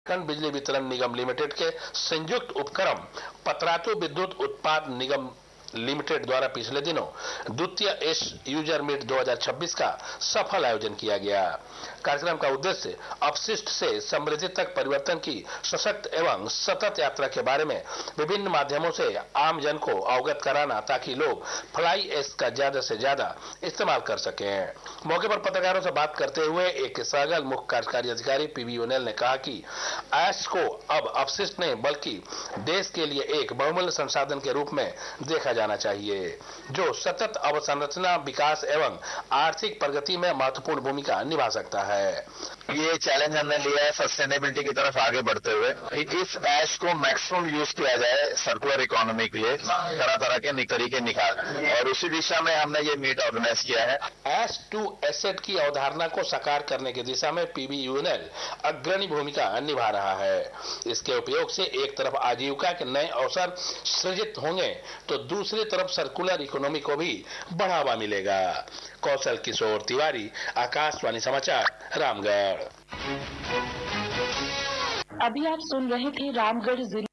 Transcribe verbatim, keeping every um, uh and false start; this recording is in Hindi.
झारखंड बिजली वितरण निगम लिमिटेड के संयुक्त उपक्रम पतरातू विद्युत उत्पाद निगम लिमिटेड द्वारा पिछले दिनों द्वितीय एस यूजर मीट दो हज़ार छब्बीस का सफल आयोजन किया गया। कार्यक्रम का उद्देश्य अपशिष्ट से समृद्धि तक परिवर्तन की सशक्त एवं सतत यात्रा के बारे में विभिन्न माध्यमों से आम जन को अवगत कराना, ताकि लोग फ्लाई ऐश का ज्यादा से ज्यादा इस्तेमाल कर सकें। मौके पर पत्रकारों से बात करते हुए एक सगल मुख्य कार्यकारी अधिकारी पीबी यूनेल ने कहा कि ऐश को अब अपशिष्ट नहीं बल्कि देश के लिए एक बहुमूल्य संसाधन के रूप में देखा जाना चाहिए, जो सतत अवसंरचना, विकास एवं आर्थिक प्रगति में महत्वपूर्ण भूमिका निभा सकता है। ये चैलेंज हमने लिया है सस्टेनेबिलिटी की तरफ आगे बढ़ते हुए, इस ऐश को मैक्सिमम यूज किया जाए सर्कुलर इकोनॉमी के लिए, तरह तरह के तरीके निकाल, और उसी दिशा में हमने ये मीट ऑर्गेनाइज किया है। ऐश टू एसेट की अवधारणा को साकार करने की दिशा में पीबी यूनेल अग्रणी भूमिका निभा रहा है। इसके उपयोग से एक तरफ आजीविका के नए अवसर सृजित होंगे तो दूसरी तरफ सर्कुलर इकोनॉमी को भी बढ़ावा मिलेगा। कौशल किशोर तिवारी, आकाशवाणी समाचार, रामगढ़। अभी आप सुन रहे थे रामगढ़ जिले